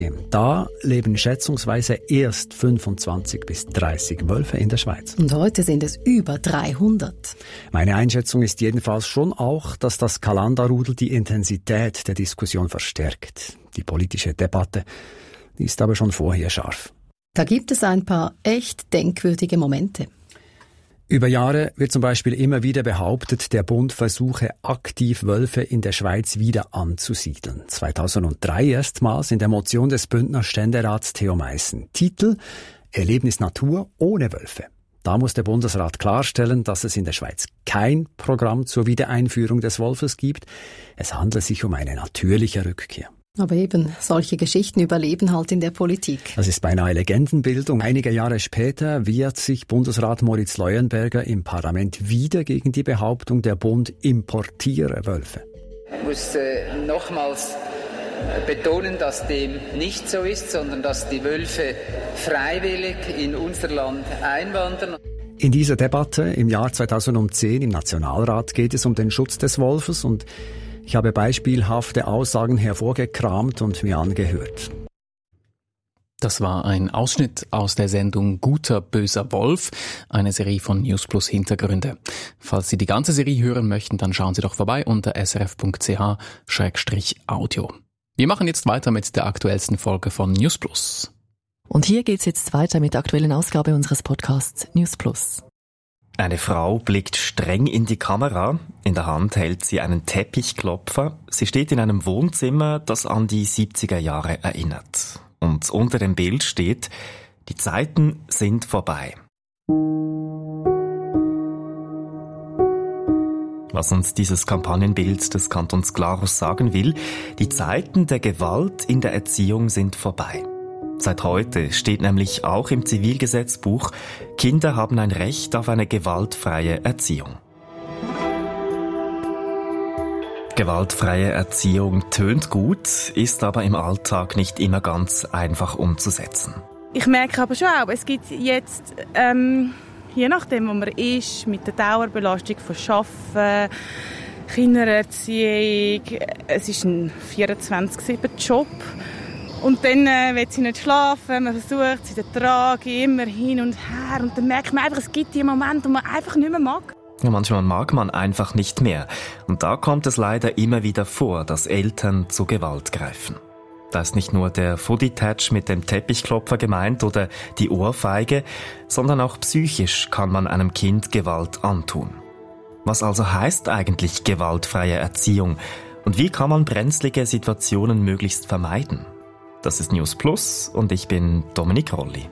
Da leben schätzungsweise erst 25 bis 30 Wölfe in der Schweiz. Und heute sind es über 300. Meine Einschätzung ist jedenfalls schon auch, dass das Kalanda-Rudel die Intensität der Diskussion verstärkt. Die politische Debatte, die ist aber schon vorher scharf. Da gibt es ein paar echt denkwürdige Momente. Über Jahre wird zum Beispiel immer wieder behauptet, der Bund versuche aktiv Wölfe in der Schweiz wieder anzusiedeln. 2003 erstmals in der Motion des Bündner Ständerats Theo Meissen. Titel: Erlebnis Natur ohne Wölfe. Da muss der Bundesrat klarstellen, dass es in der Schweiz kein Programm zur Wiedereinführung des Wolfes gibt. Es handelt sich um eine natürliche Rückkehr. Aber eben, solche Geschichten überleben halt in der Politik. Das ist beinahe Legendenbildung. Einige Jahre später wehrt sich Bundesrat Moritz Leuenberger im Parlament wieder gegen die Behauptung, der Bund importiere Wölfe. Ich muss nochmals betonen, dass dem nicht so ist, sondern dass die Wölfe freiwillig in unser Land einwandern. In dieser Debatte im Jahr 2010 im Nationalrat geht es um den Schutz des Wolfes und ich habe beispielhafte Aussagen hervorgekramt und mir angehört. Das war ein Ausschnitt aus der Sendung Guter, böser Wolf, eine Serie von News Plus Hintergründe. Falls Sie die ganze Serie hören möchten, dann schauen Sie doch vorbei unter srf.ch/audio. Wir machen jetzt weiter mit der aktuellsten Folge von News Plus. Und hier geht's jetzt weiter mit der aktuellen Ausgabe unseres Podcasts News Plus. Eine Frau blickt streng in die Kamera. In der Hand hält sie einen Teppichklopfer. Sie steht in einem Wohnzimmer, das an die 70er Jahre erinnert. Und unter dem Bild steht: Die Zeiten sind vorbei. Was uns dieses Kampagnenbild des Kantons Glarus sagen will: Die Zeiten der Gewalt in der Erziehung sind vorbei. Seit heute steht nämlich auch im Zivilgesetzbuch, Kinder haben ein Recht auf eine gewaltfreie Erziehung. Gewaltfreie Erziehung tönt gut, ist aber im Alltag nicht immer ganz einfach umzusetzen. Ich merke aber schon auch, es gibt jetzt, je nachdem, wo man ist, mit der Dauerbelastung von Arbeiten, Kindererziehung, es ist ein 24/7-Job. Und dann will sie nicht schlafen, man versucht sie zu tragen, immer hin und her. Und dann merkt man einfach, es gibt die Momente, wo man einfach nicht mehr mag. Ja, manchmal mag man einfach nicht mehr. Und da kommt es leider immer wieder vor, dass Eltern zu Gewalt greifen. Da ist nicht nur der Footy-Touch mit dem Teppichklopfer gemeint oder die Ohrfeige, sondern auch psychisch kann man einem Kind Gewalt antun. Was also heißt eigentlich gewaltfreie Erziehung? Und wie kann man brenzlige Situationen möglichst vermeiden? Das ist News Plus und ich bin Dominik Rolli.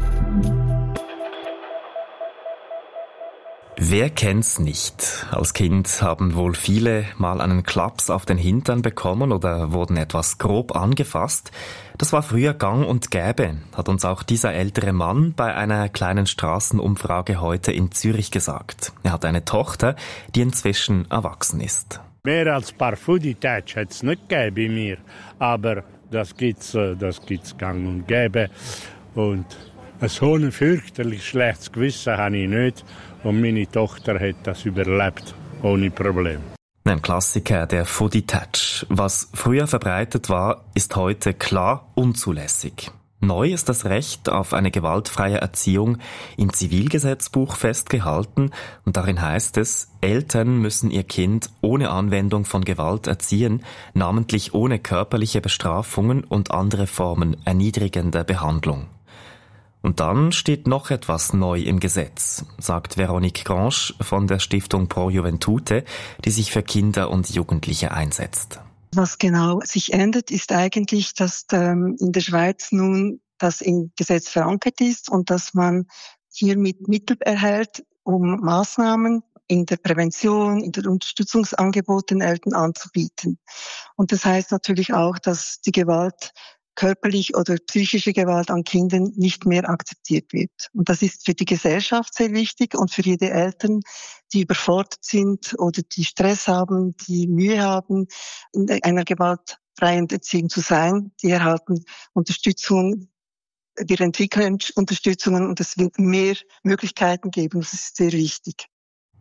Wer kennt's nicht? Als Kind haben wohl viele mal einen Klaps auf den Hintern bekommen oder wurden etwas grob angefasst. Das war früher gang und gäbe, hat uns auch dieser ältere Mann bei einer kleinen Straßenumfrage heute in Zürich gesagt. Er hat eine Tochter, die inzwischen erwachsen ist. Mehr als ein paar Foodie-Touch hat es nicht gegeben bei mir, aber das gibt's gang und gäbe. Und so ein fürchterlich schlechtes Gewissen habe ich nicht. Und meine Tochter hat das überlebt, ohne Problem. Ein Klassiker, der Foodie-Touch. Was früher verbreitet war, ist heute klar unzulässig. Neu ist das Recht auf eine gewaltfreie Erziehung im Zivilgesetzbuch festgehalten und darin heißt es, Eltern müssen ihr Kind ohne Anwendung von Gewalt erziehen, namentlich ohne körperliche Bestrafungen und andere Formen erniedrigender Behandlung. Und dann steht noch etwas neu im Gesetz, sagt Veronique Grange von der Stiftung Pro Juventute, die sich für Kinder und Jugendliche einsetzt. Was genau sich ändert, ist eigentlich, dass in der Schweiz nun das im Gesetz verankert ist und dass man hiermit Mittel erhält, um Maßnahmen in der Prävention, in der Unterstützungsangebote den Eltern anzubieten. Und das heißt natürlich auch, dass die Gewalt, körperlich oder psychische Gewalt an Kindern nicht mehr akzeptiert wird. Und das ist für die Gesellschaft sehr wichtig und für jede Eltern, die überfordert sind oder die Stress haben, die Mühe haben, in einer gewaltfreien Erziehung zu sein. Die erhalten Unterstützung, wir entwickeln Unterstützungen und es wird mehr Möglichkeiten geben. Das ist sehr wichtig.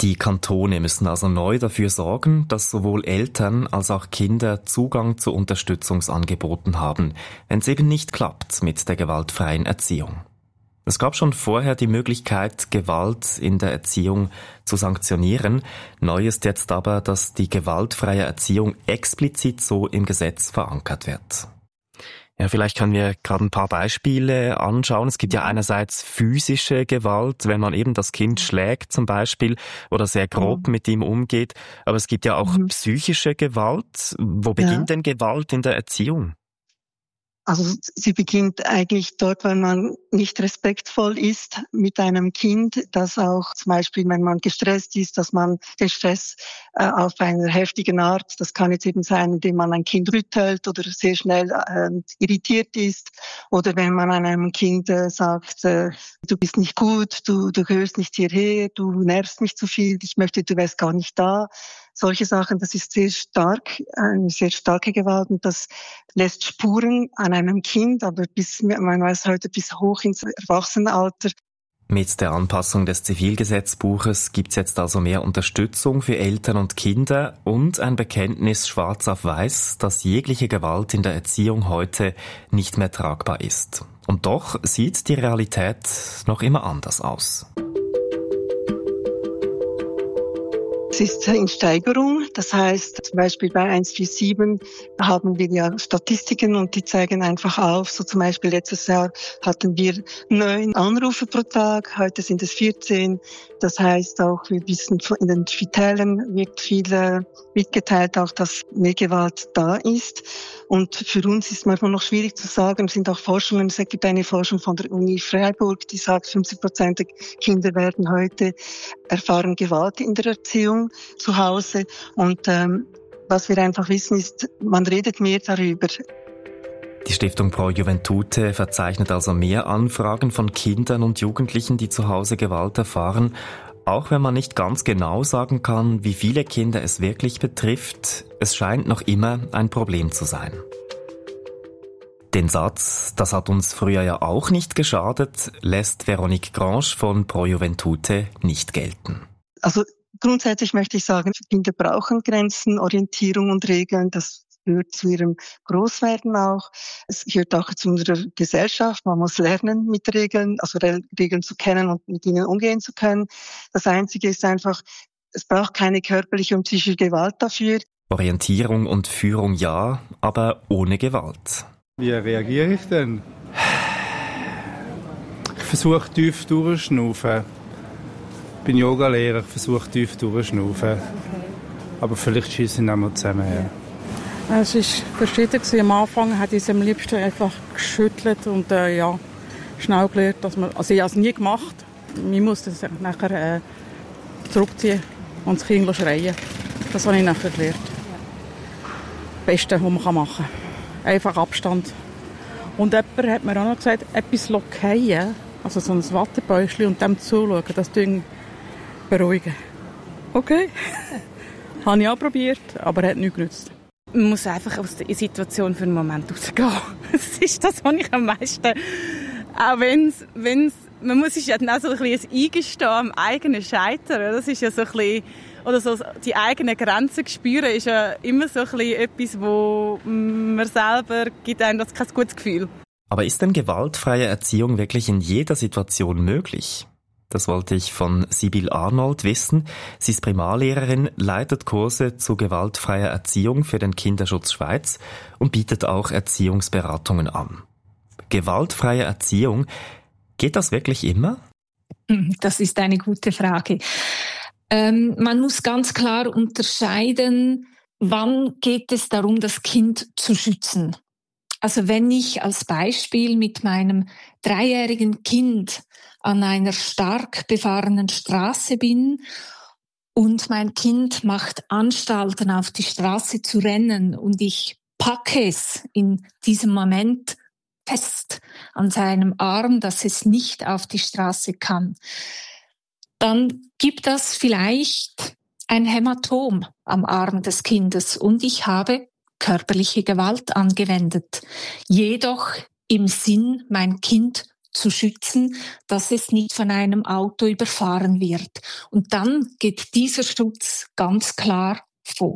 Die Kantone müssen also neu dafür sorgen, dass sowohl Eltern als auch Kinder Zugang zu Unterstützungsangeboten haben, wenn es eben nicht klappt mit der gewaltfreien Erziehung. Es gab schon vorher die Möglichkeit, Gewalt in der Erziehung zu sanktionieren. Neu ist jetzt aber, dass die gewaltfreie Erziehung explizit so im Gesetz verankert wird. Ja, vielleicht können wir gerade ein paar Beispiele anschauen. Es gibt ja einerseits physische Gewalt, wenn man eben das Kind schlägt zum Beispiel oder sehr grob mit ihm umgeht. Aber es gibt ja auch psychische Gewalt. Wo beginnt denn Gewalt in der Erziehung? Also sie beginnt eigentlich dort, wenn man nicht respektvoll ist mit einem Kind, dass auch zum Beispiel, wenn man gestresst ist, dass man den Stress auf einer heftigen Art, das kann jetzt eben sein, indem man ein Kind rüttelt oder sehr schnell irritiert ist, oder wenn man einem Kind sagt, du bist nicht gut, du gehörst nicht hierher, du nervst mich zu viel, ich möchte, du wärst gar nicht da. Solche Sachen, das ist sehr stark, eine sehr starke Gewalt, und das lässt Spuren an einem Kind, aber man weiß heute bis hoch ins Erwachsenenalter. Mit der Anpassung des Zivilgesetzbuches gibt's jetzt also mehr Unterstützung für Eltern und Kinder und ein Bekenntnis schwarz auf weiß, dass jegliche Gewalt in der Erziehung heute nicht mehr tragbar ist. Und doch sieht die Realität noch immer anders aus. Es ist in Steigerung. Das heißt, zum Beispiel bei 147 haben wir ja Statistiken und die zeigen einfach auf. So zum Beispiel letztes Jahr hatten wir 9 Anrufe pro Tag, heute sind es 14. Das heißt auch, wir wissen, in den Spitälern wird viel mitgeteilt, auch dass mehr Gewalt da ist. Und für uns ist manchmal noch schwierig zu sagen, es sind auch Forschungen, es gibt eine Forschung von der Uni Freiburg, die sagt, 50% der Kinder werden heute erfahren Gewalt in der Erziehung zu Hause. Und was wir einfach wissen ist, man redet mehr darüber. Die Stiftung Pro Juventute verzeichnet also mehr Anfragen von Kindern und Jugendlichen, die zu Hause Gewalt erfahren. Auch wenn man nicht ganz genau sagen kann, wie viele Kinder es wirklich betrifft, es scheint noch immer ein Problem zu sein. Den Satz, das hat uns früher ja auch nicht geschadet, lässt Veronique Grange von Pro Juventute nicht gelten. Also grundsätzlich möchte ich sagen, Kinder brauchen Grenzen, Orientierung und Regeln. Das gehört zu ihrem Großwerden auch. Es gehört auch zu unserer Gesellschaft. Man muss lernen, mit Regeln, also Regeln zu kennen und mit ihnen umgehen zu können. Das Einzige ist einfach, es braucht keine körperliche und psychische Gewalt dafür. Orientierung und Führung ja, aber ohne Gewalt. Wie reagiere ich denn? Ich versuche tief durchzuschnaufen. Ich bin Yogalehrer, ich versuche tief durchzuschnaufen. Aber vielleicht schießen wir mal zusammen her. Es war verschieden. Am Anfang hat ich es am liebsten einfach geschüttelt und schnell gelernt, dass man, also ich habe es nie gemacht. Man muss das nachher zurückziehen und das Kind schreien. Das habe ich nachher gelernt. Das Beste, was man machen kann. Einfach Abstand. Und jemand hat mir auch noch gesagt, etwas fallen, also so ein Wattebäuschen und dem zuschauen, das beruhigen. Okay. Habe ich auch probiert, aber hat nichts genützt. Man muss einfach aus der Situation für einen Moment rausgehen. Das ist das, was ich am meisten... Auch wenn's man muss sich ja dann auch so ein bisschen eingestehen am eigenen Scheitern. Das ist ja so ein bisschen... Oder so die eigenen Grenzen spüren ist ja immer so ein bisschen etwas, wo man selber gibt einem das kein gutes Gefühl. Aber ist denn gewaltfreie Erziehung wirklich in jeder Situation möglich? Das wollte ich von Sibyl Arnold wissen. Sie ist Primarlehrerin, leitet Kurse zu gewaltfreier Erziehung für den Kinderschutz Schweiz und bietet auch Erziehungsberatungen an. Gewaltfreie Erziehung, geht das wirklich immer? Das ist eine gute Frage. Man muss ganz klar unterscheiden, wann geht es darum, das Kind zu schützen. Also wenn ich als Beispiel mit meinem 3-jährigen Kind an einer stark befahrenen Straße bin und mein Kind macht Anstalten, auf die Straße zu rennen und ich packe es in diesem Moment fest an seinem Arm, dass es nicht auf die Straße kann, dann gibt das vielleicht ein Hämatom am Arm des Kindes und ich habe körperliche Gewalt angewendet. Jedoch im Sinn, mein Kind zu schützen, dass es nicht von einem Auto überfahren wird. Und dann geht dieser Schutz ganz klar vor.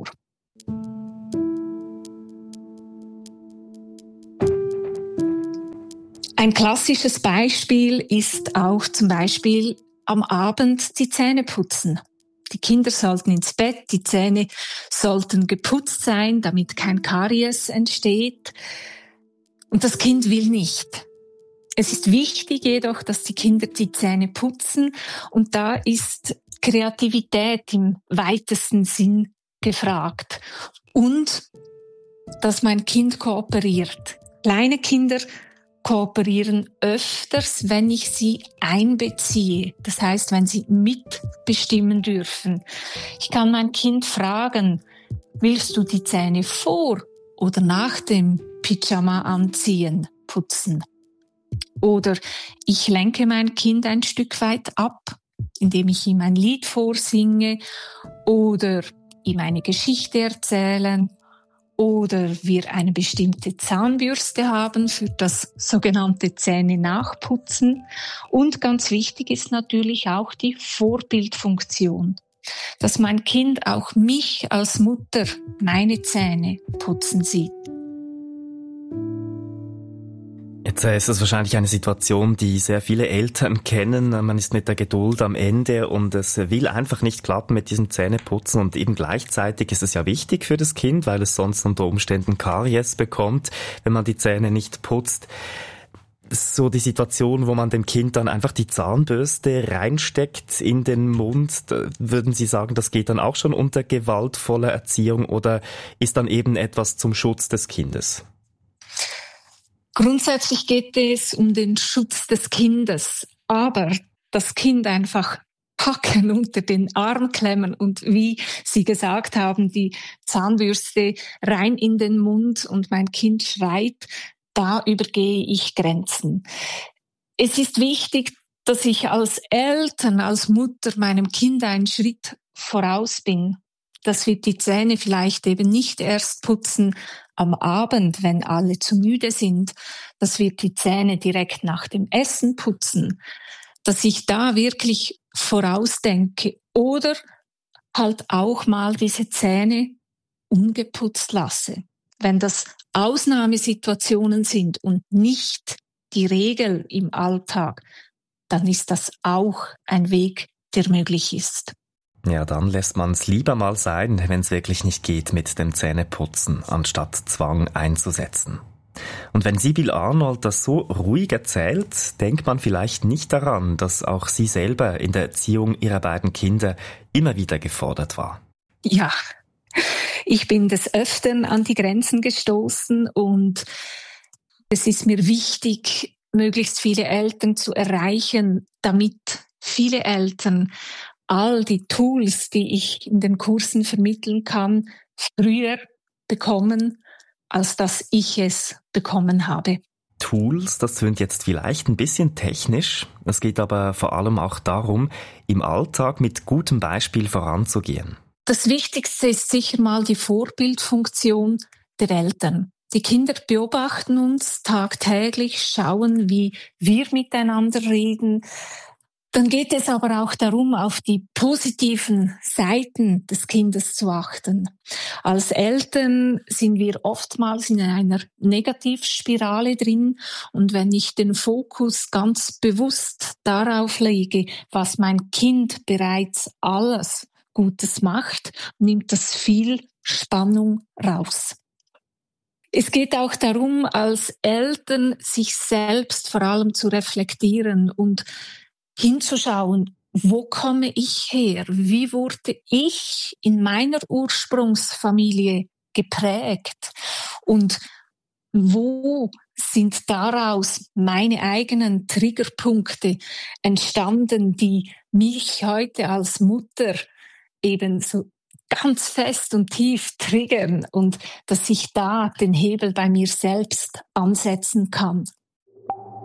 Ein klassisches Beispiel ist auch zum Beispiel am Abend die Zähne putzen. Die Kinder sollten ins Bett, die Zähne sollten geputzt sein, damit kein Karies entsteht. Und das Kind will nicht. Es ist wichtig jedoch, dass die Kinder die Zähne putzen. Und da ist Kreativität im weitesten Sinn gefragt. Und dass mein Kind kooperiert. Kleine Kinder kooperieren öfters, wenn ich sie einbeziehe. Das heißt, wenn sie mitbestimmen dürfen. Ich kann mein Kind fragen, willst du die Zähne vor oder nach dem Pyjama anziehen, putzen? Oder ich lenke mein Kind ein Stück weit ab, indem ich ihm ein Lied vorsinge oder ihm eine Geschichte erzähle. Oder wir eine bestimmte Zahnbürste haben für das sogenannte Zähne nachputzen. Und ganz wichtig ist natürlich auch die Vorbildfunktion, dass mein Kind auch mich als Mutter meine Zähne putzen sieht. Jetzt ist es wahrscheinlich eine Situation, die sehr viele Eltern kennen. Man ist mit der Geduld am Ende und es will einfach nicht klappen mit diesem Zähneputzen. Und eben gleichzeitig ist es ja wichtig für das Kind, weil es sonst unter Umständen Karies bekommt, wenn man die Zähne nicht putzt. So die Situation, wo man dem Kind dann einfach die Zahnbürste reinsteckt in den Mund. Würden Sie sagen, das geht dann auch schon unter gewaltvoller Erziehung oder ist dann eben etwas zum Schutz des Kindes? Grundsätzlich geht es um den Schutz des Kindes, aber das Kind einfach packen, unter den Arm klemmen und wie Sie gesagt haben, die Zahnbürste rein in den Mund und mein Kind schreit, da übergehe ich Grenzen. Es ist wichtig, dass ich als Eltern, als Mutter meinem Kind einen Schritt voraus bin, dass wir die Zähne vielleicht eben nicht erst putzen am Abend, wenn alle zu müde sind, dass wir die Zähne direkt nach dem Essen putzen, dass ich da wirklich vorausdenke oder halt auch mal diese Zähne ungeputzt lasse. Wenn das Ausnahmesituationen sind und nicht die Regel im Alltag, dann ist das auch ein Weg, der möglich ist. Ja, dann lässt man es lieber mal sein, wenn es wirklich nicht geht mit dem Zähneputzen, anstatt Zwang einzusetzen. Und wenn Sibyl Arnold das so ruhig erzählt, denkt man vielleicht nicht daran, dass auch sie selber in der Erziehung ihrer beiden Kinder immer wieder gefordert war. Ja, ich bin des Öfteren an die Grenzen gestoßen und es ist mir wichtig, möglichst viele Eltern zu erreichen, damit viele Eltern all die Tools, die ich in den Kursen vermitteln kann, früher bekommen, als dass ich es bekommen habe. Tools, das klingt jetzt vielleicht ein bisschen technisch. Es geht aber vor allem auch darum, im Alltag mit gutem Beispiel voranzugehen. Das Wichtigste ist sicher mal die Vorbildfunktion der Eltern. Die Kinder beobachten uns tagtäglich, schauen, wie wir miteinander reden. Dann geht es aber auch darum, auf die positiven Seiten des Kindes zu achten. Als Eltern sind wir oftmals in einer Negativspirale drin und wenn ich den Fokus ganz bewusst darauf lege, was mein Kind bereits alles Gutes macht, nimmt das viel Spannung raus. Es geht auch darum, als Eltern sich selbst vor allem zu reflektieren und hinzuschauen, wo komme ich her? Wie wurde ich in meiner Ursprungsfamilie geprägt? Und wo sind daraus meine eigenen Triggerpunkte entstanden, die mich heute als Mutter eben so ganz fest und tief triggern und dass ich da den Hebel bei mir selbst ansetzen kann.